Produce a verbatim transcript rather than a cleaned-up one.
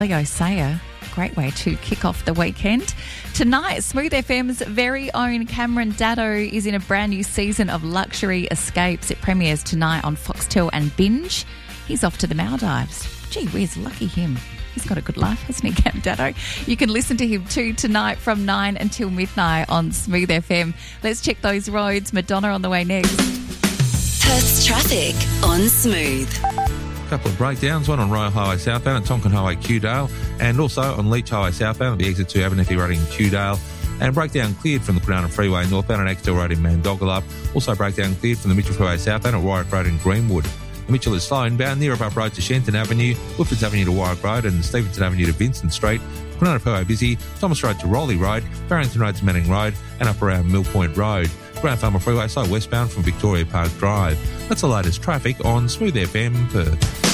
Leo Sayer. Great way to kick off the weekend. Tonight, Smooth F M's very own Cameron Daddo is in a brand new season of Luxury Escapes. It premieres tonight on Foxtel and Binge. He's off to the Maldives. Gee whiz, lucky him. He's got a good life, hasn't he, Cam Daddo? You can listen to him too tonight from nine until midnight on Smooth F M. Let's check those roads. Madonna on the way next. Perth's traffic on Smooth. Couple of breakdowns, one on Royal Highway southbound at Tonkin Highway Kewdale, and also on Leach Highway southbound at the exit to Abernethy Road in Kewdale. And breakdown cleared from the Crown Freeway northbound at Axtell Road in Mandogalup. Also breakdown cleared from the Mitchell Freeway southbound at Warwick Road in Greenwood. Mitchell is slow inbound near above road to Shenton Avenue, Woodfords Avenue to Warwick Road and Stevenson Avenue to Vincent Street. Corona Perway busy, Thomas Road to Rowley Road, Barrington Road to Manning Road and up around Mill Point Road. Grand Farmer Freeway slow westbound from Victoria Park Drive. That's the latest traffic on Smooth F M Perth.